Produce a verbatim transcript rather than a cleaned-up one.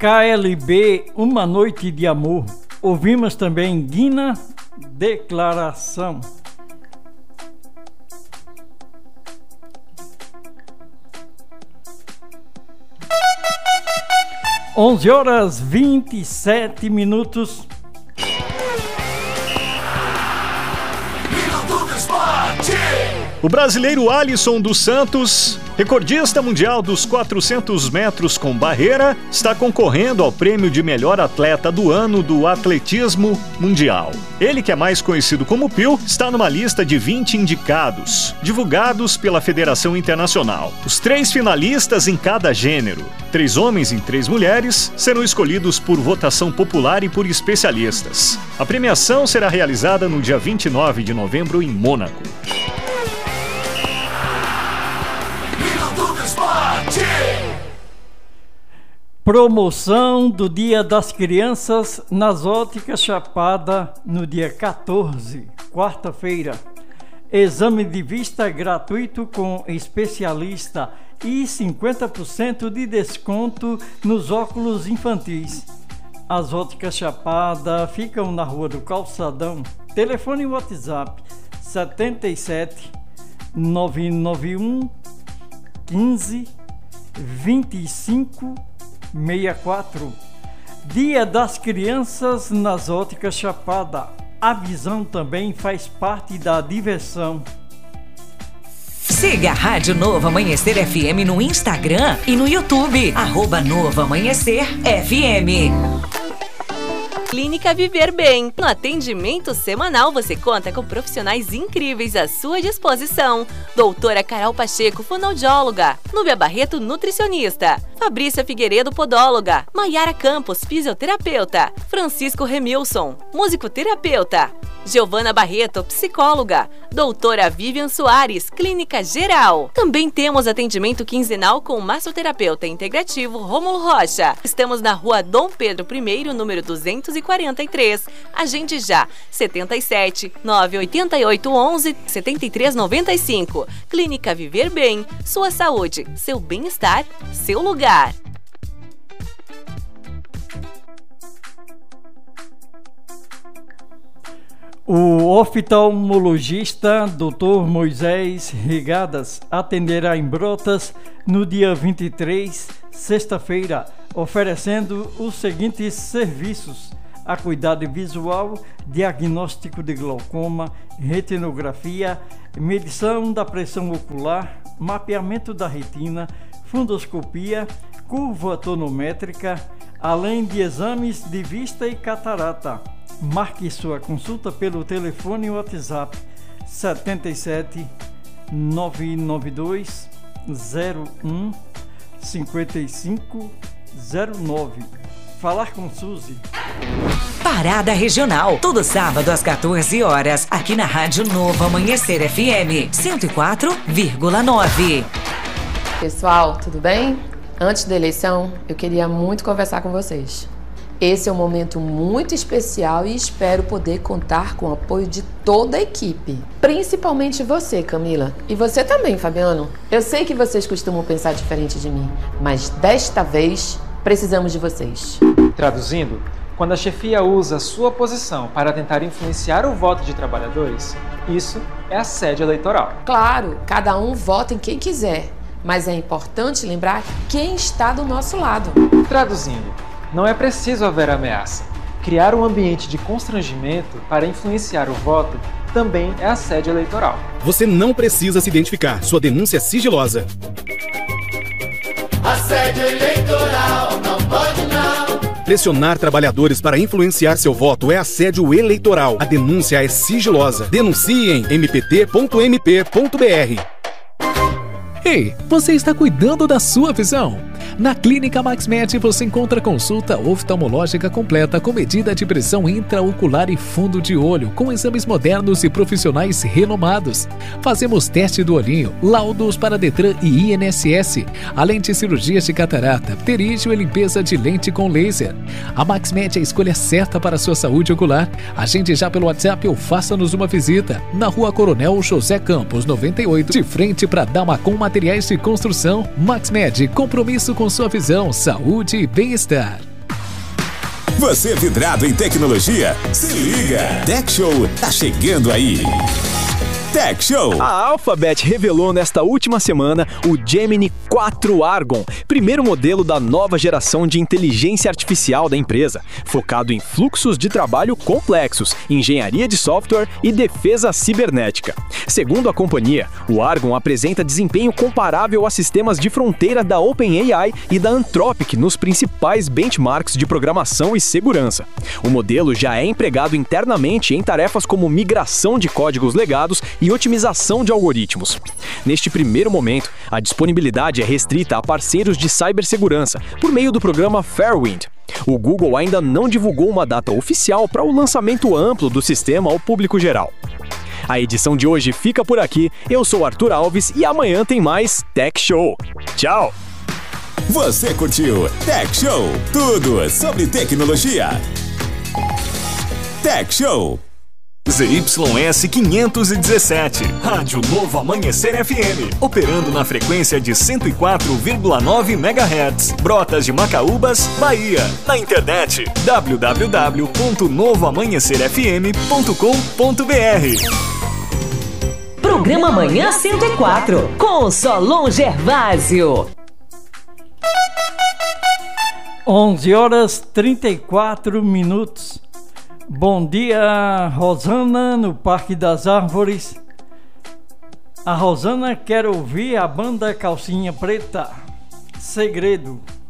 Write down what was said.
K L B, Uma Noite de Amor. Ouvimos também Guina, Declaração. onze horas e vinte e sete minutos. O brasileiro Alisson dos Santos, recordista mundial dos quatrocentos metros com barreira, está concorrendo ao prêmio de melhor atleta do ano do atletismo mundial. Ele, que é mais conhecido como Pio, está numa lista de vinte indicados, divulgados pela Federação Internacional. Os três finalistas em cada gênero, três homens e três mulheres, serão escolhidos por votação popular e por especialistas. A premiação será realizada no dia vinte e nove de novembro em Mônaco. Promoção do Dia das Crianças nas Óticas Chapada no dia quatorze, quarta-feira. Exame de vista gratuito com especialista e cinquenta por cento de desconto nos óculos infantis. As Óticas Chapada ficam na Rua do Calçadão. Telefone e WhatsApp setenta e sete, nove nove um, quinze, vinte e cinco, sessenta e quatro. Dia das Crianças nas Óticas Chapada. A visão também faz parte da diversão. Siga a Rádio Novo Amanhecer F M no Instagram e no YouTube. Arroba Novo Amanhecer F M. Clínica Viver Bem. No atendimento semanal, você conta com profissionais incríveis à sua disposição. Doutora Carol Pacheco, fonoaudióloga. Núbia Barreto, nutricionista. Fabrícia Figueiredo, podóloga. Maiara Campos, fisioterapeuta. Francisco Remilson, musicoterapeuta. Giovana Barreto, psicóloga. Doutora Vivian Soares, clínica geral. Também temos atendimento quinzenal com o massoterapeuta integrativo Rômulo Rocha. Estamos na Rua Dom Pedro I, número duzentos e quarenta e três. Agende já, setenta e sete, nove oito oito, onze, setenta e três noventa e cinco. Clínica Viver Bem, sua saúde, seu bem-estar, seu lugar. O oftalmologista doutor Moisés Regadas atenderá em Brotas no dia vinte e três, sexta-feira, oferecendo os seguintes serviços: acuidade visual, diagnóstico de glaucoma, retinografia, medição da pressão ocular, mapeamento da retina, fundoscopia, curva tonométrica, além de exames de vista e catarata. Marque sua consulta pelo telefone e WhatsApp setenta e sete, nove nove dois, zero um, cinquenta e cinco, zero nove. Falar com Suzy. Parada Regional, todo sábado às quatorze horas, aqui na Rádio Novo Amanhecer F M cento e quatro vírgula nove. Pessoal, tudo bem? Antes da eleição, eu queria muito conversar com vocês. Esse é um momento muito especial e espero poder contar com o apoio de toda a equipe. Principalmente você, Camila. E você também, Fabiano. Eu sei que vocês costumam pensar diferente de mim, mas desta vez precisamos de vocês. Traduzindo, quando a chefia usa a sua posição para tentar influenciar o voto de trabalhadores, isso é assédio eleitoral. Claro, cada um vota em quem quiser, mas é importante lembrar quem está do nosso lado. Traduzindo, não é preciso haver ameaça. Criar um ambiente de constrangimento para influenciar o voto também é assédio eleitoral. Você não precisa se identificar. Sua denúncia é sigilosa. Assédio eleitoral, não pode não. Pressionar trabalhadores para influenciar seu voto é assédio eleitoral. A denúncia é sigilosa. Denuncie em m p t ponto m p ponto b r. Ei, você está cuidando da sua visão? Na Clínica MaxMed você encontra consulta oftalmológica completa com medida de pressão intraocular e fundo de olho, com exames modernos e profissionais renomados. Fazemos teste do olhinho, laudos para Detran e I N S S, além de cirurgias de catarata, pterígio e limpeza de lente com laser. A MaxMed é a escolha certa para a sua saúde ocular. Agende já pelo WhatsApp ou faça-nos uma visita. Na Rua Coronel José Campos, noventa e oito, de frente para Damacom Materiais de Construção. MaxMed, compromisso com sua visão, saúde e bem-estar. Você vidrado em tecnologia? Se liga! Tech Show tá chegando aí! Tech Show. A Alphabet revelou nesta última semana o Gemini quatro Argon, primeiro modelo da nova geração de inteligência artificial da empresa, focado em fluxos de trabalho complexos, engenharia de software e defesa cibernética. Segundo a companhia, o Argon apresenta desempenho comparável a sistemas de fronteira da OpenAI e da Anthropic nos principais benchmarks de programação e segurança. O modelo já é empregado internamente em tarefas como migração de códigos legados e otimização de algoritmos. Neste primeiro momento, a disponibilidade é restrita a parceiros de cibersegurança, por meio do programa Fairwind. O Google ainda não divulgou uma data oficial para o lançamento amplo do sistema ao público geral. A edição de hoje fica por aqui. Eu sou Arthur Alves e amanhã tem mais Tech Show. Tchau! Você curtiu Tech Show? Tudo sobre tecnologia. Tech Show. Z Y S quinhentos e dezessete, Rádio Novo Amanhecer F M, operando na frequência de cento e quatro vírgula nove megahertz, Brotas de Macaúbas, Bahia. Na internet, w w w ponto novo amanhecer f m ponto com ponto b r. Programa Manhã cento e quatro, com Solon Gervásio. onze horas trinta e quatro minutos. Bom dia, Rosana, no Parque das Árvores. A Rosana quer ouvir a banda Calcinha Preta, Segredo.